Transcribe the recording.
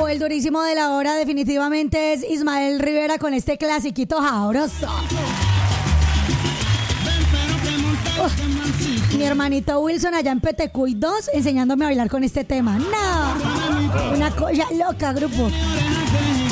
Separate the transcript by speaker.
Speaker 1: el durísimo de la hora definitivamente es Ismael Rivera con este clasiquito sabroso. Mi hermanito Wilson allá en Petecuy 2 enseñándome a bailar con este tema. No, una cosa loca, grupo.